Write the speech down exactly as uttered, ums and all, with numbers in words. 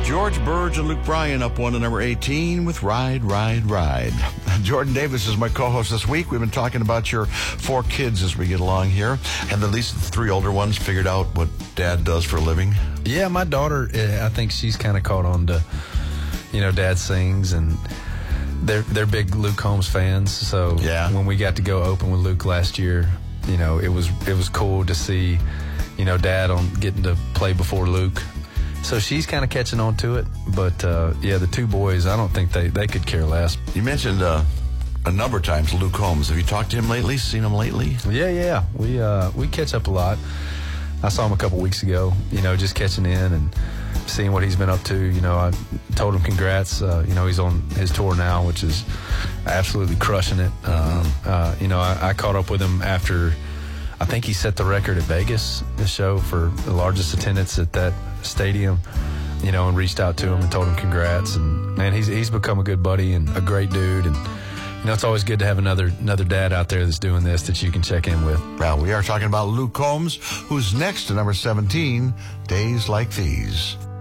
George Burge and Luke Bryan up one to number eighteen with Ride, Ride, Ride. Jordan Davis is my co-host this week. We've been talking about your four kids as we get along here. Have at least the three older ones figured out what Dad does for a living? Yeah, my daughter, I think she's kind of caught on to, you know, Dad sings, and they're they're big Luke Combs fans. So yeah. When we got to go open with Luke last year, you know, it was it was cool to see, you know, Dad on getting to play before Luke. So she's kind of catching on to it. But, uh, yeah, the two boys, I don't think they, they could care less. You mentioned uh, a number of times Luke Combs. Have you talked to him lately, seen him lately? Yeah, yeah. We uh, we catch up a lot. I saw him a couple weeks ago, you know, just catching in and seeing what he's been up to. You know, I told him congrats. Uh, you know, he's on his tour now, which is absolutely crushing it. Uh, uh, you know, I, I caught up with him after, I think he set the record at Vegas, the show, for the largest attendance at that stadium, you know, and reached out to him and told him congrats. And man, he's he's become a good buddy and a great dude. And you know, it's always good to have another another dad out there that's doing this that you can check in with. Well, we are talking about Luke Combs, who's next to number seventeen, Days Like These.